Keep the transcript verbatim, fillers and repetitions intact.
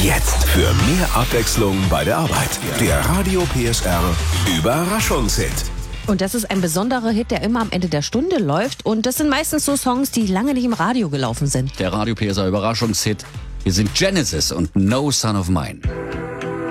Jetzt für mehr Abwechslung bei der Arbeit. Der Radio P S R Überraschungshit. Und das ist ein besonderer Hit, der immer am Ende der Stunde läuft. Und das sind meistens so Songs, die lange nicht im Radio gelaufen sind. Der Radio P S R Überraschungshit. Wir sind Genesis und No Son of Mine.